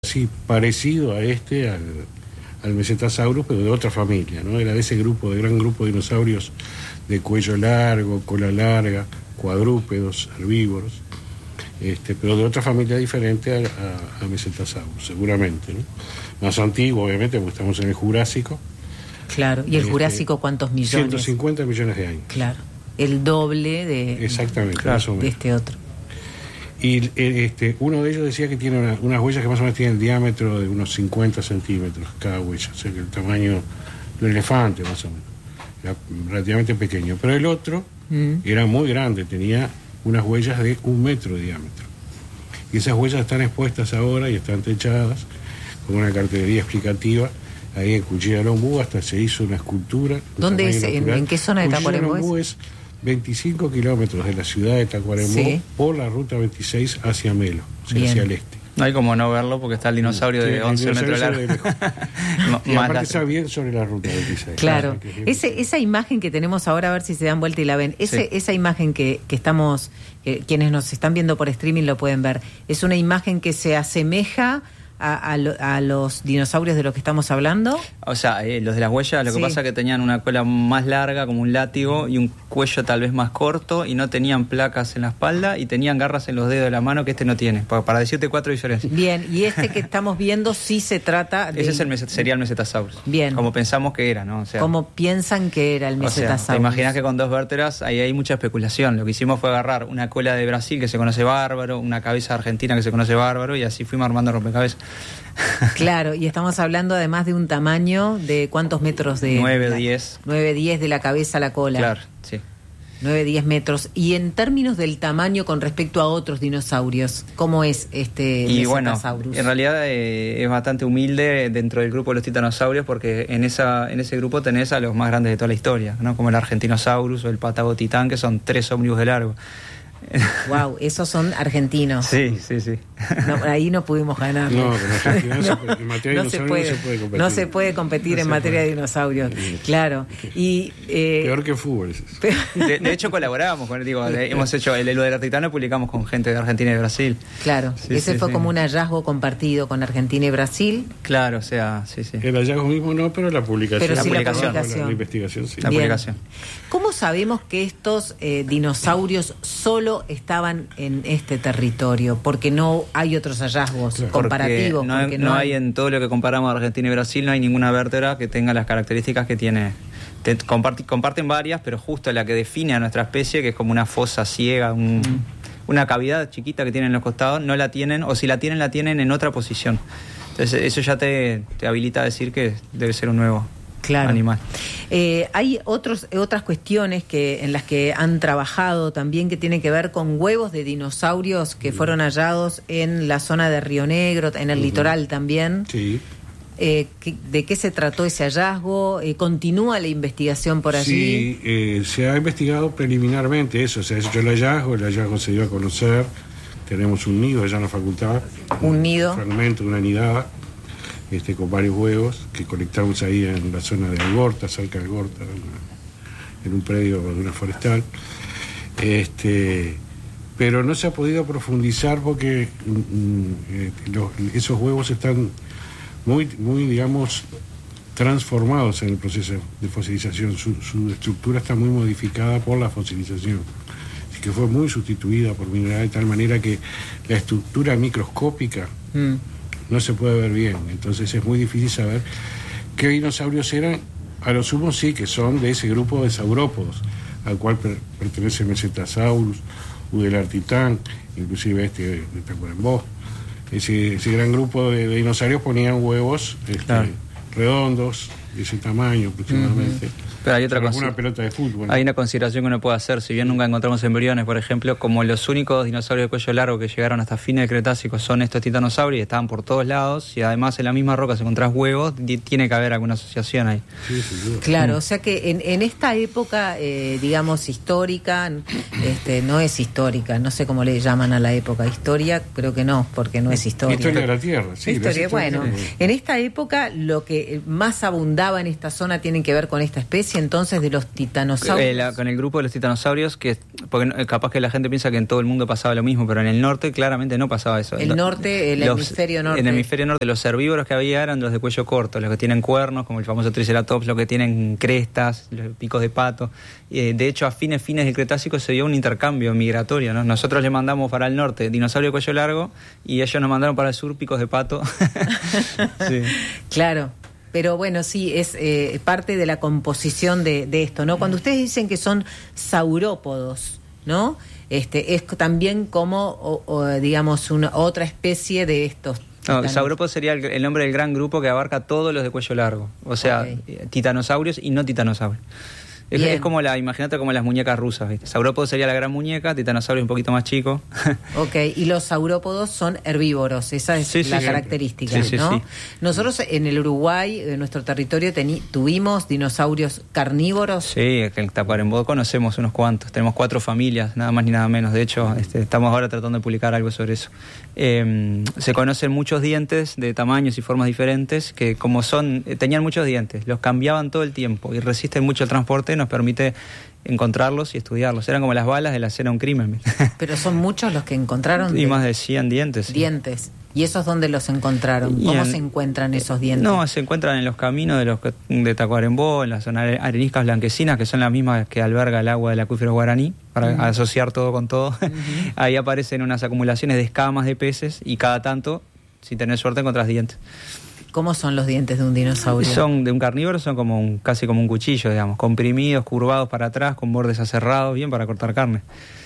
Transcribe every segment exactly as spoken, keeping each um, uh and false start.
Sí, parecido a este, al, al Mesetasaurus, pero de otra familia, ¿no? Era de ese grupo, de gran grupo de dinosaurios de cuello largo, cola larga, cuadrúpedos, herbívoros, este, pero de otra familia diferente al a, a Mesetasaurus, seguramente, ¿no? Más antiguo, obviamente, porque estamos en el Jurásico. Claro, ¿y el este, Jurásico cuántos millones? ciento cincuenta millones de años. Claro, el doble de, Exactamente, claro, más o menos. de este otro. Y este, uno de ellos decía que tiene una, unas huellas que más o menos tienen el diámetro de unos cincuenta centímetros cada huella, o sea que el tamaño de un elefante más o menos, era relativamente pequeño. Pero el otro mm. era muy grande, tenía unas huellas de un metro de diámetro. Y esas huellas están expuestas ahora y están techadas con una cartelería explicativa. Ahí en Cuchilla de Lombú hasta se hizo una escultura. ¿Dónde es? ¿En, ¿En qué zona de Tacuarembó es? veinticinco kilómetros de la ciudad de Tacuarembó, sí, por la ruta veintiséis hacia Melo, o sea, hacia el este. No hay como no verlo porque está el dinosaurio sí, de once metros de largo. Y aparte está bien sobre la ruta veintiséis. Claro, Ese, esa imagen que tenemos ahora, a ver si se dan vuelta y la ven, Ese, sí. esa imagen que, que estamos, que quienes nos están viendo por streaming lo pueden ver, es una imagen que se asemeja A, a, lo, a los dinosaurios de los que estamos hablando. O sea, eh, los de las huellas, lo sí. que pasa es que tenían una cola más larga, como un látigo, y un cuello tal vez más corto, y no tenían placas en la espalda, y tenían garras en los dedos de la mano, que este no tiene, para, para decirte cuatro diferencias. Bien, y este que estamos viendo sí se trata de... Ese es el meset, sería el Mesetasaurus. Bien. Como pensamos que era, ¿no? O sea, como piensan que era el Mesetasaurus. O sea, te imaginas que con dos vértebras ahí hay mucha especulación. Lo que hicimos fue agarrar una cola de Brasil que se conoce bárbaro, una cabeza argentina que se conoce bárbaro, y así fuimos armando rompecabezas. Claro, y estamos hablando además de un tamaño de ¿cuántos metros de...? nueve, diez. nueve, diez de la cabeza a la cola. Claro, sí. nueve, diez metros. Y en términos del tamaño con respecto a otros dinosaurios, ¿cómo es este y Mesetasaurus? Bueno, en realidad eh, es bastante humilde dentro del grupo de los titanosaurios, porque en esa en ese grupo tenés a los más grandes de toda la historia, ¿no? Como el Argentinosaurus o el Patagotitán, que son tres ómnibus de largo. Wow, esos son argentinos. Sí, sí, sí. No, ahí no pudimos ganar. No, no, en materia no de se dinosaurios puede, no se puede competir. No se puede competir no en se materia puede. de dinosaurios. Claro. Y, eh, peor que fútbol. De, de hecho, colaborábamos con, digo, hemos hecho el Elo del Artitano y publicamos con gente de Argentina y de Brasil. Claro, sí, ese sí, fue sí. como un hallazgo compartido con Argentina y Brasil. Claro, o sea, sí, sí. El hallazgo mismo no, pero la publicación. Pero la, sí, publicación. la publicación. La investigación, sí. La Bien. publicación. ¿Cómo sabemos que estos eh, dinosaurios solo estaban en este territorio? Porque no hay otros hallazgos claro. comparativos. Porque no, porque no, no hay en todo lo que comparamos a Argentina y Brasil, no hay ninguna vértebra que tenga las características que tiene. Te, compart, comparten varias, pero justo la que define a nuestra especie, que es como una fosa ciega, un, mm. una cavidad chiquita que tienen en los costados, no la tienen, o si la tienen, la tienen en otra posición. Entonces eso ya te, te habilita a decir que debe ser un nuevo claro. animal. Eh, hay otros, otras cuestiones que en las que han trabajado también que tienen que ver con huevos de dinosaurios que fueron hallados en la zona de Río Negro, en el uh-huh. litoral también. Sí. Eh, ¿De qué se trató ese hallazgo? Eh, ¿Continúa la investigación por allí? Sí, eh, se ha investigado preliminarmente eso, se ha hecho el hallazgo, el hallazgo se dio a conocer, tenemos un nido allá en la facultad. ¿Un, un nido? Un fragmento, una nidada. Este, con varios huevos que colectamos ahí en la zona de Algorta, cerca de Algorta, en un predio de una forestal. Este, pero no se ha podido profundizar porque mm, eh, los, esos huevos están muy, muy, digamos, transformados en el proceso de fosilización. Su, su estructura está muy modificada por la fosilización. Así que fue muy sustituida por mineral de tal manera que la estructura microscópica mm. no se puede ver bien, entonces es muy difícil saber qué dinosaurios eran. A lo sumo sí que son de ese grupo de saurópodos al cual per- pertenece el Mesetasaurus, Udelartitán, inclusive este de, de Tacuarembó. Ese, ese gran grupo de, de dinosaurios ponían huevos este, claro. redondos, de ese tamaño aproximadamente. Uh-huh. Pero hay otra cosa. Una pelota de fútbol. Hay una consideración que uno puede hacer, si bien nunca encontramos embriones, por ejemplo, como los únicos dinosaurios de cuello largo que llegaron hasta fines del Cretácico son estos titanosaurios y estaban por todos lados, y además en la misma roca se encontrás huevos, tiene que haber alguna asociación ahí. Sí, sí, claro, mm. o sea que en, en esta época, eh, digamos, histórica, este, no es histórica, no sé cómo le llaman a la época, historia, creo que no, porque no es historia. Historia de la Tierra, sí. Historia, bueno, en esta época lo que más abundante abundaba en esta zona tienen que ver con esta especie, entonces, de los titanosaurios. Eh, la, con el grupo de los titanosaurios, que porque capaz que la gente piensa que en todo el mundo pasaba lo mismo, pero en el norte claramente no pasaba eso. El norte, el los, hemisferio norte. En el hemisferio norte, los herbívoros que había eran los de cuello corto, los que tienen cuernos, como el famoso Triceratops, los que tienen crestas, los picos de pato. Eh, de hecho, a fines, fines del Cretácico se dio un intercambio migratorio, ¿no? Nosotros le mandamos para el norte dinosaurio de cuello largo y ellos nos mandaron para el sur picos de pato. Sí. Claro. Pero bueno, sí, es eh, parte de la composición de, de esto, ¿no? Cuando ustedes dicen que son saurópodos, ¿no? Este, es también como, o, o, digamos, una otra especie de estos. No, saurópodo sería el, el nombre del gran grupo que abarca todos los de cuello largo. O sea, okay. Titanosaurios y no titanosaurios. Es, es como la, imagínate como las muñecas rusas, ¿viste? Saurópodo sería la gran muñeca, titanosaurio un poquito más chico. Ok, y los saurópodos son herbívoros, esa es sí, la sí, característica, sí, ¿no? Sí, sí. Nosotros en el Uruguay, en nuestro territorio, tení, tuvimos dinosaurios carnívoros. Sí, en Tacuarembó conocemos unos cuantos, tenemos cuatro familias, nada más ni nada menos. De hecho, este, estamos ahora tratando de publicar algo sobre eso. Eh, se conocen muchos dientes de tamaños y formas diferentes que como son, eh, tenían muchos dientes, los cambiaban todo el tiempo y resisten mucho el transporte, nos permite encontrarlos y estudiarlos. Eran como las balas de la escena de un crimen. Pero son muchos los que encontraron. Y de más de cien dientes. Dientes. Sí. ¿Y esos dónde los encontraron? ¿Cómo en, se encuentran esos dientes? No, se encuentran en los caminos de los de Tacuarembó, en las zonas areniscas blanquecinas, que son las mismas que alberga el agua del acuífero guaraní, para uh-huh. asociar todo con todo. Uh-huh. Ahí aparecen unas acumulaciones de escamas de peces y cada tanto, si tenés suerte, encontrás dientes. ¿Cómo son los dientes de un dinosaurio? Son de un carnívoro, son como un, casi como un cuchillo, digamos, comprimidos, curvados para atrás, con bordes aserrados, bien para cortar carne.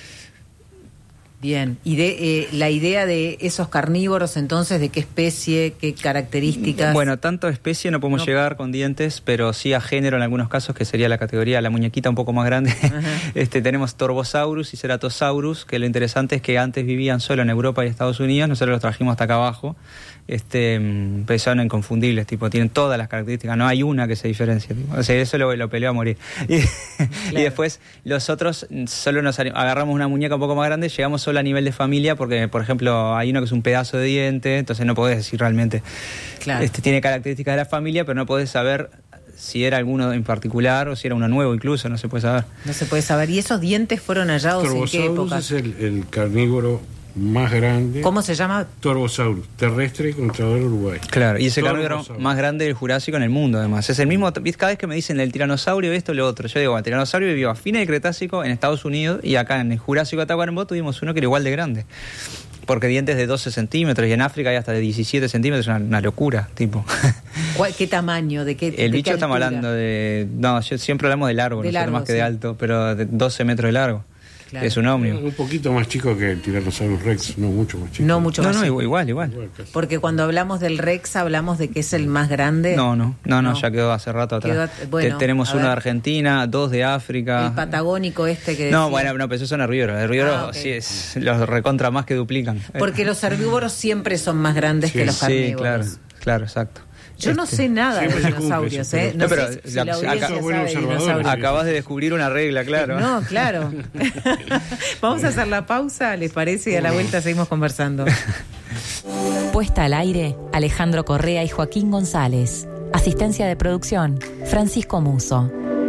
Bien, y de eh, la idea de esos carnívoros, entonces, ¿de qué especie, qué características? Bueno, tanto especie no podemos no. llegar con dientes, pero sí a género en algunos casos, que sería la categoría, la muñequita un poco más grande. este Tenemos Torvosaurus y Ceratosaurus, que lo interesante es que antes vivían solo en Europa y Estados Unidos, nosotros los trajimos hasta acá abajo. Este, pues son inconfundibles, tipo, tienen todas las características, no hay una que se diferencie, tipo. O sea, eso lo, lo peleó a morir. Y, claro. y después los otros solo nos agarramos una muñeca un poco más grande, llegamos solo a nivel de familia, porque por ejemplo hay uno que es un pedazo de diente, entonces no podés decir realmente, claro. este, tiene características de la familia, pero no podés saber si era alguno en particular o si era uno nuevo incluso, no se puede saber. No se puede saber. ¿Y esos dientes fueron hallados en qué época? Es el, el carnívoro más grande. ¿Cómo se llama? Torvosaurus, terrestre encontrado en Uruguay. Claro, y ese carnívoro más grande del Jurásico en el mundo, además. Es el mismo, cada vez que me dicen el tiranosaurio, esto, lo otro, yo digo, el tiranosaurio vivió a fines del Cretácico en Estados Unidos y acá en el Jurásico de Tacuarembó tuvimos uno que era igual de grande. Porque dientes de doce centímetros y en África hay hasta de diecisiete centímetros, una, una locura, tipo. ¿Qué tamaño? ¿De qué El de bicho qué estamos hablando de... No, yo siempre hablamos de largo, de no largo, más que sí. de alto, pero de doce metros de largo. Claro. Es un ómnibus. Un poquito más chico que el Tyrannosaurus Rex, no mucho más chico. No mucho no, más no, chico. igual, igual. igual Porque cuando hablamos del Rex hablamos de que es el más grande. No, no, no, no, no. ya quedó hace rato atrás. Quedó, bueno, tenemos uno de Argentina, dos de África. El patagónico este que No, decía. bueno, no, pero esos son herbívoros. Herbívoros ah, okay. sí es, los recontra más que duplican. Porque los herbívoros siempre son más grandes sí, que los carnívoros. Sí, claro, claro, exacto. Yo este. no sé nada de dinosaurios, ¿eh? No, no pero sé si la, la audiencia acá, sabe de dinosaurios. Acabas de descubrir una regla, claro. No, claro. Vamos a hacer la pausa, ¿les parece? Y a la vuelta seguimos conversando. Puesta al aire, Alejandro Correa y Joaquín González. Asistencia de producción, Francisco Muso.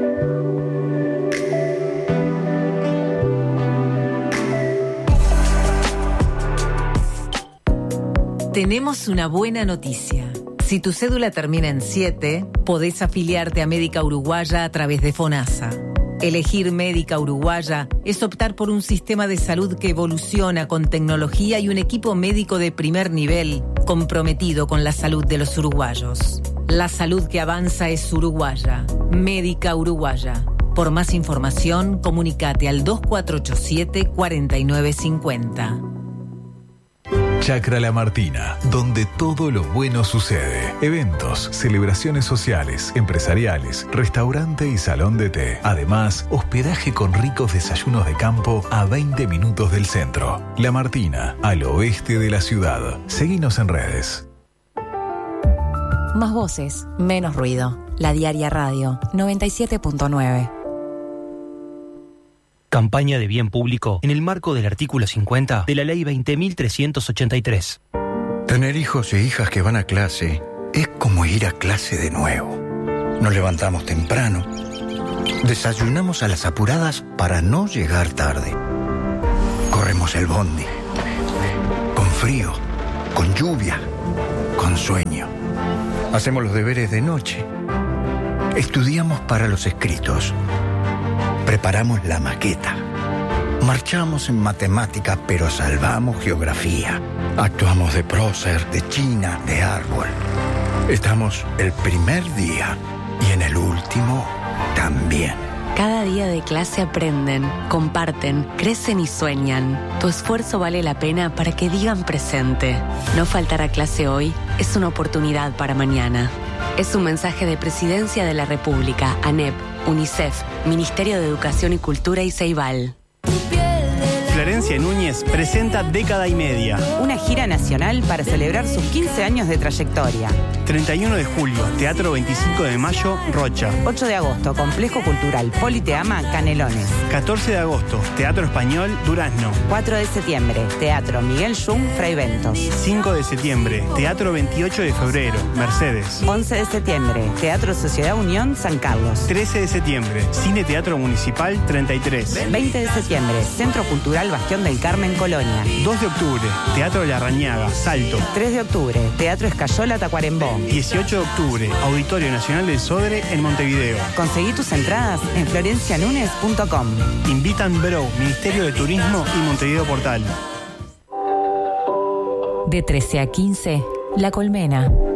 Tenemos una buena noticia. Si tu cédula termina en siete, podés afiliarte a Médica Uruguaya a través de FONASA. Elegir Médica Uruguaya es optar por un sistema de salud que evoluciona con tecnología y un equipo médico de primer nivel comprometido con la salud de los uruguayos. La salud que avanza es uruguaya. Médica Uruguaya. Por más información, comunicate al dos cuatro ocho siete, cuatro nueve cinco cero. Chacra La Martina, donde todo lo bueno sucede. Eventos, celebraciones sociales, empresariales, restaurante y salón de té. Además, hospedaje con ricos desayunos de campo a veinte minutos del centro. La Martina, al oeste de la ciudad. Seguinos en redes. Más voces, menos ruido. La Diaria Radio, noventa y siete punto nueve. Campaña de bien público en el marco del artículo cincuenta de la Ley veinte mil trescientos ochenta y tres. Tener hijos e hijas que van a clase es como ir a clase de nuevo. Nos levantamos temprano. Desayunamos a las apuradas para no llegar tarde. Corremos el bondi. Con frío, con lluvia, con sueño. Hacemos los deberes de noche. Estudiamos para los escritos. Preparamos la maqueta. Marchamos en matemática, pero salvamos geografía. Actuamos de prócer, de china, de árbol. Estamos el primer día y en el último también. Cada día de clase aprenden, comparten, crecen y sueñan. Tu esfuerzo vale la pena para que digan presente. No faltar a clase hoy es una oportunidad para mañana. Es un mensaje de Presidencia de la República, ANEP, UNICEF, Ministerio de Educación y Cultura y Ceibal. Florencia Núñez presenta Década y Media. Una gira nacional para celebrar sus quince años de trayectoria. treinta y uno de julio, Teatro veinticinco de mayo, Rocha. ocho de agosto, Complejo Cultural Politeama, Canelones. catorce de agosto, Teatro Español, Durazno. cuatro de septiembre, Teatro Miguel Jung, Fraiventos. cinco de septiembre, Teatro veintiocho de febrero, Mercedes. once de septiembre, Teatro Sociedad Unión, San Carlos. trece de septiembre, Cine Teatro Municipal, treinta y tres. veinte de septiembre, Centro Cultural Bastión del Carmen, Colonia. dos de octubre, Teatro La Rañaga, Salto. tres de octubre, Teatro Escayola, Tacuarembó. dieciocho de octubre, Auditorio Nacional del Sodre en Montevideo. Conseguí tus entradas en florencia núñez punto com. Invitan Bro, Ministerio de Turismo y Montevideo Portal. De trece a quince, La Colmena.